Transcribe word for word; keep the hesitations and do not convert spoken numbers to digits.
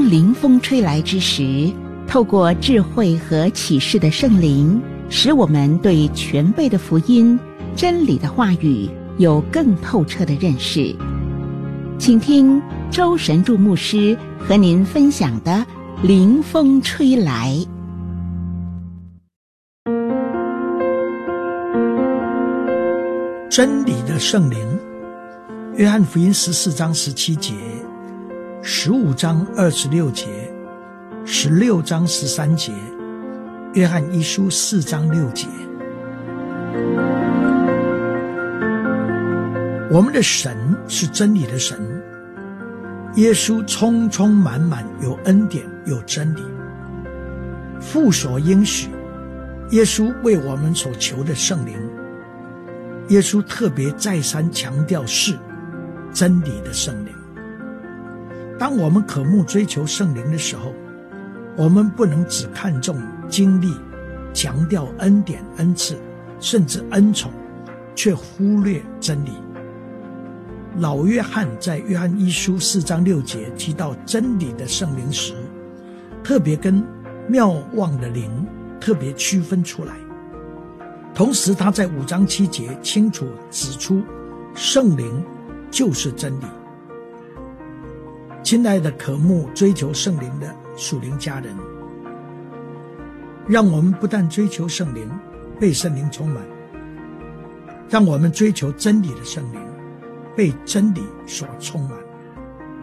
临风吹来之时，透过智慧和启示的圣灵，使我们对全备的福音、真理的话语有更透彻的认识。请听周神助牧师和您分享的临风吹来。 真理的圣灵，约翰福音十四章十七节，十五章二十六节，十六章十三节，约翰一书四章六节。我们的神是真理的神，耶稣充充满满，有恩典，有真理。父所应许，耶稣为我们所求的圣灵，耶稣特别再三强调是真理的圣灵。当我们渴慕追求圣灵的时候，我们不能只看重经历，强调恩典、恩赐，甚至恩宠，却忽略真理。老约翰在约翰一书四章六节提到真理的圣灵时，特别跟妙望的灵特别区分出来。同时他在五章七节清楚指出，圣灵就是真理。亲爱的渴慕追求圣灵的属灵家人，让我们不但追求圣灵，被圣灵充满，让我们追求真理的圣灵，被真理所充满。